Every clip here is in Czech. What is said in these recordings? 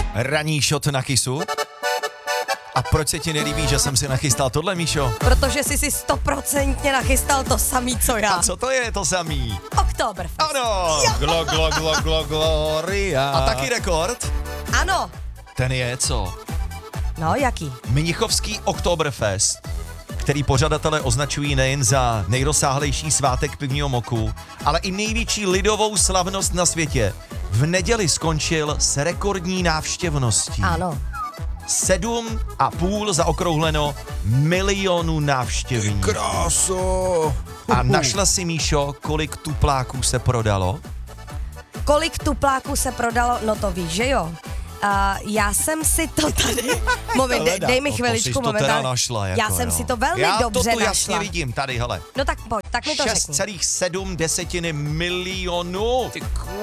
ranní shot na kysu? A proč se ti nelíbí, že jsem si nachystal tohle, Míšo? Protože jsi si 100% nachystal to samý, co já. A co to je to samý? Oktoberfest. Ano! Gloria. A taky rekord? Ano. Ten je co? No, jaký? Mnichovský Oktoberfest, který pořadatelé označují nejen za nejrozsáhlejší svátek pivního moku, ale i největší lidovou slavnost na světě. V neděli skončil s rekordní návštěvností. Ano. 7,5 zaokrouhleno milionů návštěvníků. Kráso. A našla si, Míšo, kolik tupláků se prodalo? Kolik tupláků se prodalo? No to víš, že jo. Já jsem si to tady... Moment, dej mi chviličku, momentálně. Našla, jako, já jsem si to velmi já dobře našla. Já to tu našla. jasně vidím, tady, hele. No tak pojď, tak mi to řekni. 6,7 milionů.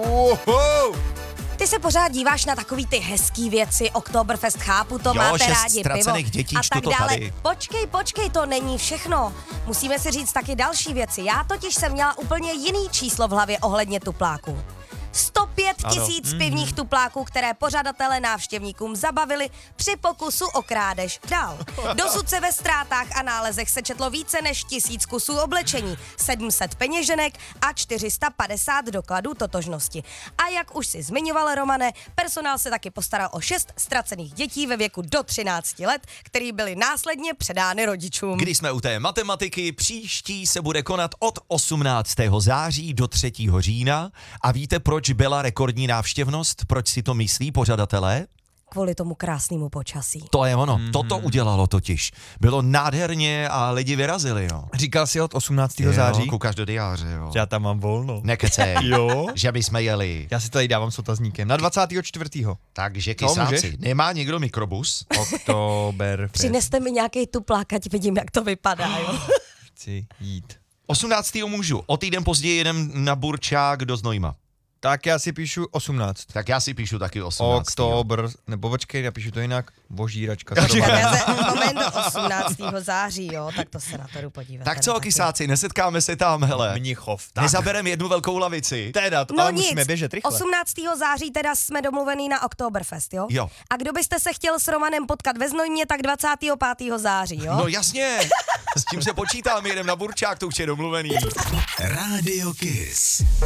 Ty se pořád díváš na takový ty hezký věci, Oktoberfest, chápu to, jo, máte rádi pivo dětí, a tak to dále. Tady. Počkej, to není všechno. Musíme si říct taky další věci. Já totiž jsem měla úplně jiný číslo v hlavě ohledně tupláků. 105 000 pivních tupláků, které pořadatelé návštěvníkům zabavili při pokusu o krádež. Dál. Dosud se ve ztrátách a nálezech sečetlo více než 1000 kusů oblečení, 700 peněženek a 450 dokladů totožnosti. A jak už si zmiňoval, Romane, personál se taky postaral o 6 ztracených dětí ve věku do 13 let, který byly následně předány rodičům. Když jsme u té matematiky, příští se bude konat od 18. září do 3. října. A víte, proč byla rekordní návštěvnost? Proč si to myslí pořadatelé? Kvůli tomu krásnému počasí. To je ono, toto udělalo totiž. Bylo nádherně a lidi vyrazili, jo. Říkal jsi od 18. září? Koukáš do diáře, jo. Já tam mám volno. Nekecej, Jo? že bychom jeli. Já si tady dávám s otazníkem. Na 24. Takže Co, můžeš? kysáci, nemá někdo mikrobus? Oktoberfest. Přineste mi nějaký tuplák, ať vidím, jak to vypadá, jo. Chci jít. 18. můžu, o týden později jedem na Burčák do Znojma. Tak já si píšu 18. Tak já si píšu taky 18. Oktober, nebo počkej, napíšu to jinak. Vožíračka. Moment 18. září, jo, tak to se na to jdu podívat. Tak co, kysáci, nesetkáme se tam, hele. Mnichov. Tak. Nezaberem jednu velkou lavici. Teda, No ale nic, musíme běžet rychle. 18. září teda jsme domluvený na Oktoberfest, jo? Jo. A kdo byste se chtěl s Romanem potkat ve Znojmě, tak 25. září, jo? No jasně, s tím se počítám, jedem na Burčák, to už je domluvený. Rádio Kiss.